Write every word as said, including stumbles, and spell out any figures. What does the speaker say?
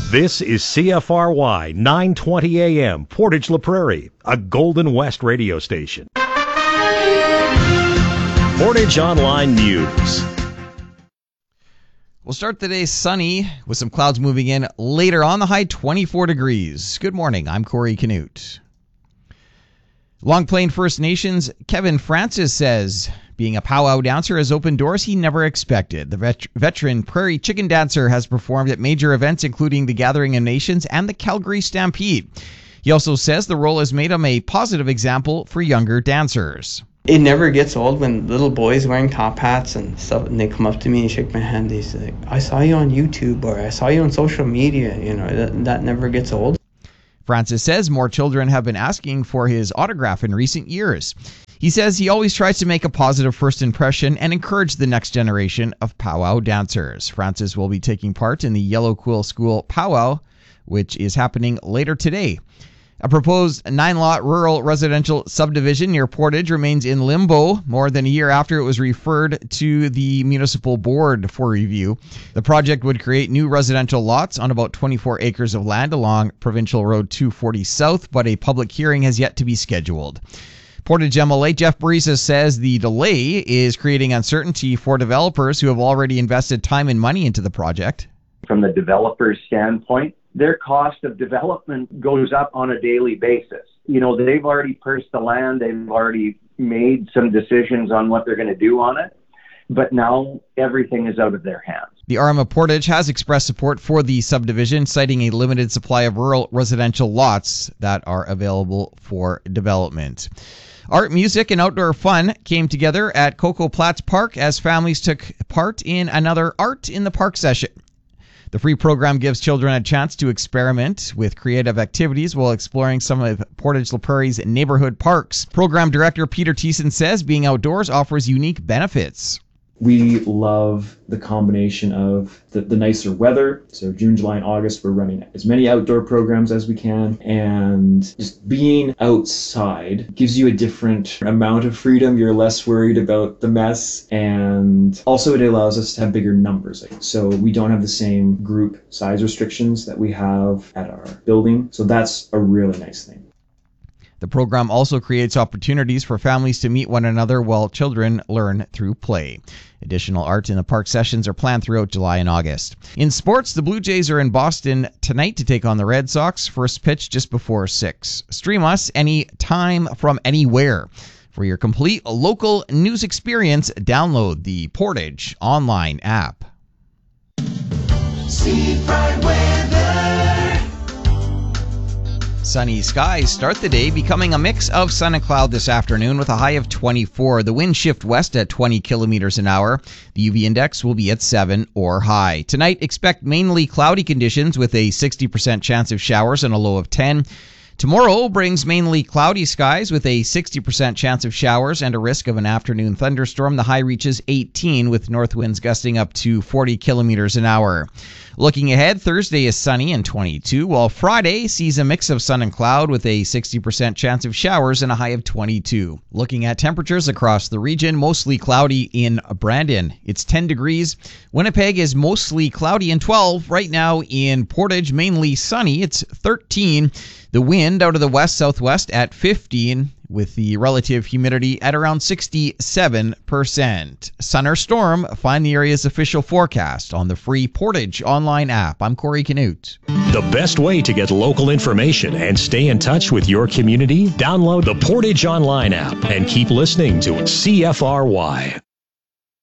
This is C F R Y nine twenty A M, Portage La Prairie, a Golden West radio station. Portage Online News. We'll start the day sunny with some clouds moving in later on, the high twenty-four degrees. Good morning, I'm Corey Canute. Long Plain First Nations Kevin Francis says being a powwow dancer has opened doors he never expected. The vet- veteran prairie chicken dancer has performed at major events including the Gathering of Nations and the Calgary Stampede. He also says the role has made him a positive example for younger dancers. It never gets old when little boys wearing top hats and stuff, and they come up to me and shake my hand. They say, I saw you on YouTube, or I saw you on social media. You know, that, that never gets old. Francis says more children have been asking for his autograph in recent years. He says he always tries to make a positive first impression and encourage the next generation of powwow dancers. Francis will be taking part in the Yellow Quill School powwow, which is happening later today. A proposed nine-lot rural residential subdivision near Portage remains in limbo more than a year after it was referred to the municipal board for review. The project would create new residential lots on about twenty-four acres of land along Provincial Road two forty South, but a public hearing has yet to be scheduled. Portage M L A Jeff Barisa says the delay is creating uncertainty for developers who have already invested time and money into the project. From the developer's standpoint, their cost of development goes up on a daily basis. You know, they've already purchased the land, they've already made some decisions on what they're going to do on it, but now everything is out of their hands. The R M of Portage has expressed support for the subdivision, citing a limited supply of rural residential lots that are available for development. Art, music, and outdoor fun came together at Coco Platts Park as families took part in another Art in the Park session. The free program gives children a chance to experiment with creative activities while exploring some of Portage La Prairie's neighborhood parks. Program director Peter Thiessen says being outdoors offers unique benefits. We love the combination of the, the nicer weather. So June, July, and August, we're running as many outdoor programs as we can. And just being outside gives you a different amount of freedom. You're less worried about the mess. And also it allows us to have bigger numbers. So we don't have the same group size restrictions that we have at our building. So that's a really nice thing. The program also creates opportunities for families to meet one another while children learn through play. Additional Art in the Park sessions are planned throughout July and August. In sports, the Blue Jays are in Boston tonight to take on the Red Sox. First pitch just before six. Stream us any time from anywhere. For your complete local news experience, download the Portage Online app. Seafront weather. Sunny skies start the day, becoming a mix of sun and cloud this afternoon with a high of twenty-four. The wind shift west at twenty kilometers an hour. The U V index will be at seven or high. Tonight, expect mainly cloudy conditions with a sixty percent chance of showers and a low of ten. Tomorrow brings mainly cloudy skies with a sixty percent chance of showers and a risk of an afternoon thunderstorm. The high reaches eighteen with north winds gusting up to forty kilometers an hour. Looking ahead, Thursday is sunny and twenty-two, while Friday sees a mix of sun and cloud with a sixty percent chance of showers and a high of twenty-two. Looking at temperatures across the region, mostly cloudy in Brandon. It's ten degrees. Winnipeg is mostly cloudy and twelve. Right now in Portage, mainly sunny. It's thirteen. The wind out of the west-southwest at fifteen, with the relative humidity at around sixty-seven percent. Sun or storm, find the area's official forecast on the free Portage Online app. I'm Corey Canute. The best way to get local information and stay in touch with your community? Download the Portage Online app and keep listening to C F R Y.